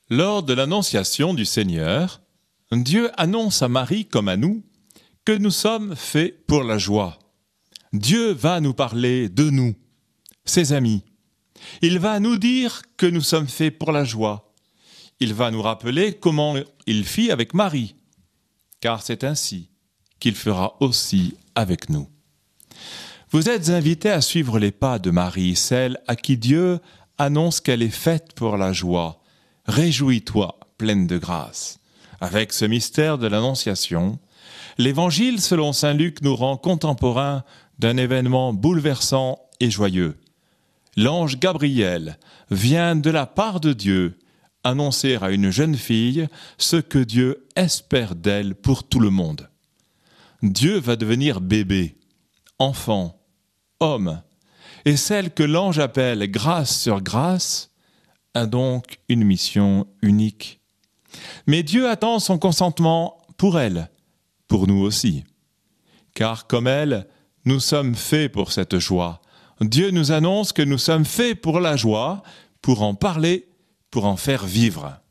Lors de l'annonciation du Seigneur, Dieu annonce à Marie comme à nous que nous sommes faits pour la joie. Dieu va nous parler de nous, ses amis. Il va nous dire que nous sommes faits pour la joie. Il va nous rappeler comment il fit avec Marie, car c'est ainsi qu'il fera aussi avec nous. Vous êtes invités à suivre les pas de Marie, celle à qui Dieu annonce qu'elle est faite pour la joie. Réjouis-toi, pleine de grâce. Avec ce mystère de l'Annonciation, l'Évangile selon saint Luc nous rend contemporains d'un événement bouleversant et joyeux. L'ange Gabriel vient de la part de Dieu annoncer à une jeune fille ce que Dieu espère d'elle pour tout le monde. Dieu va devenir bébé, enfant, homme, et celle que l'ange appelle grâce sur grâce a donc une mission unique. Mais Dieu attend son consentement pour elle, pour nous aussi. Car comme elle, nous sommes faits pour cette joie. Dieu nous annonce que nous sommes faits pour la joie, pour en parler, pour en faire vivre.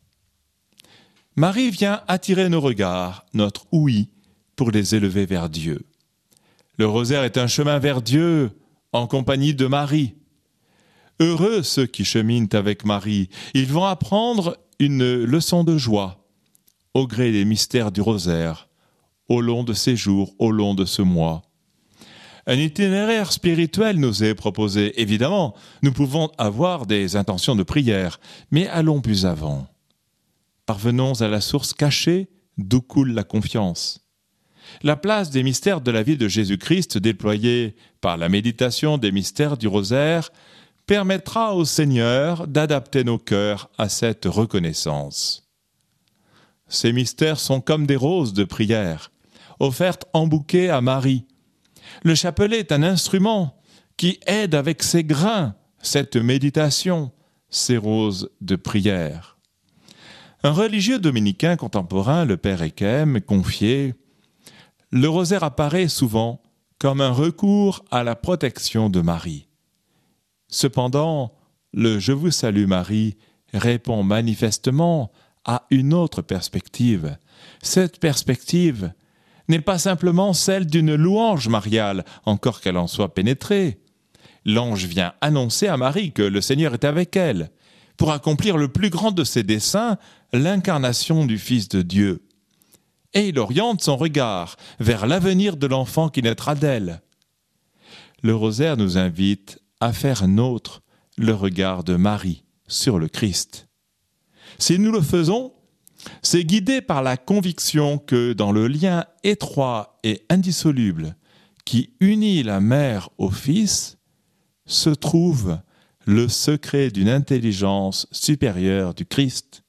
Marie vient attirer nos regards, notre ouïe, pour les élever vers Dieu. Le rosaire est un chemin vers Dieu en compagnie de Marie. Heureux ceux qui cheminent avec Marie, ils vont apprendre une leçon de joie au gré des mystères du rosaire, au long de ces jours, au long de ce mois. Un itinéraire spirituel nous est proposé. Évidemment, nous pouvons avoir des intentions de prière, mais allons plus avant. Parvenons à la source cachée d'où coule la confiance. La place des mystères de la vie de Jésus-Christ déployée par la méditation des mystères du rosaire permettra au Seigneur d'adapter nos cœurs à cette reconnaissance. Ces mystères sont comme des roses de prière, offertes en bouquet à Marie. Le chapelet est un instrument qui aide avec ses grains cette méditation, ces roses de prière. Un religieux dominicain contemporain, le père Ekem, confiait « Le rosaire apparaît souvent comme un recours à la protection de Marie. Cependant, le « Je vous salue Marie » répond manifestement à une autre perspective. Cette perspective n'est pas simplement celle d'une louange mariale, encore qu'elle en soit pénétrée. L'ange vient annoncer à Marie que le Seigneur est avec elle, pour accomplir le plus grand de ses desseins, l'incarnation du Fils de Dieu. Et il oriente son regard vers l'avenir de l'enfant qui naîtra d'elle. Le rosaire nous invite à faire nôtre le regard de Marie sur le Christ. Si nous le faisons, c'est guidé par la conviction que dans le lien étroit et indissoluble qui unit la mère au Fils, se trouve le secret d'une intelligence supérieure du Christ.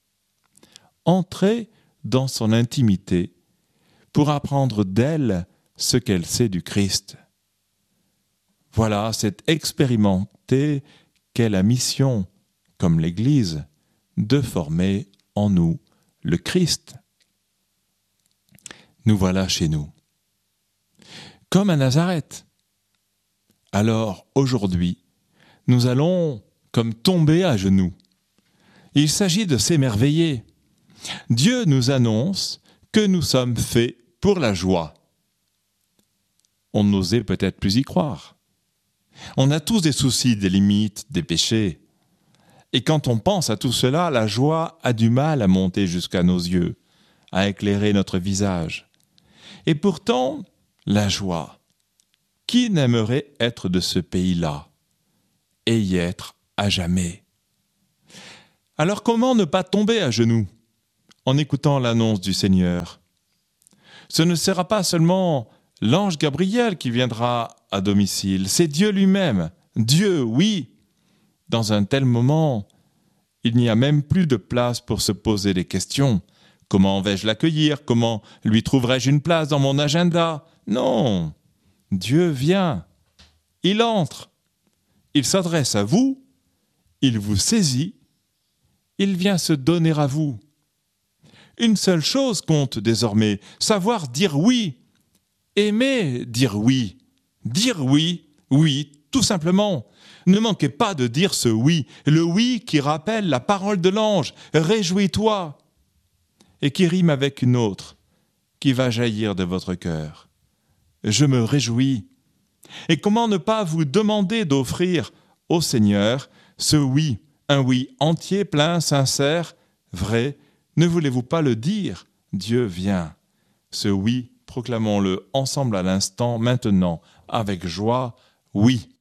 Entrez dans son intimité pour apprendre d'elle ce qu'elle sait du Christ. Voilà, c'est expérimenter qu'est la mission, comme l'Église, de former en nous le Christ. Nous voilà chez nous. Comme à Nazareth. Alors, aujourd'hui, nous allons comme tomber à genoux. Il s'agit de s'émerveiller. Dieu nous annonce que nous sommes faits pour la joie. On n'osait peut-être plus y croire. On a tous des soucis, des limites, des péchés. Et quand on pense à tout cela, la joie a du mal à monter jusqu'à nos yeux, à éclairer notre visage. Et pourtant, la joie, qui n'aimerait être de ce pays-là et y être à jamais? Alors comment ne pas tomber à genoux en écoutant l'annonce du Seigneur? Ce ne sera pas seulement l'ange Gabriel qui viendra à domicile, c'est Dieu lui-même. Dieu, oui. Dans un tel moment, il n'y a même plus de place pour se poser des questions. Comment vais-je l'accueillir? Comment lui trouverai-je une place dans mon agenda? Non, Dieu vient, il entre, il s'adresse à vous, il vous saisit, il vient se donner à vous. Une seule chose compte désormais, savoir dire oui, aimer dire oui, oui, tout simplement. Ne manquez pas de dire ce oui, le oui qui rappelle la parole de l'ange, réjouis-toi, et qui rime avec une autre, qui va jaillir de votre cœur. Je me réjouis. Et comment ne pas vous demander d'offrir au Seigneur ce oui, un oui entier, plein, sincère, vrai. Ne voulez-vous pas le dire? Dieu vient. Ce oui, proclamons-le ensemble à l'instant, maintenant, avec joie, oui.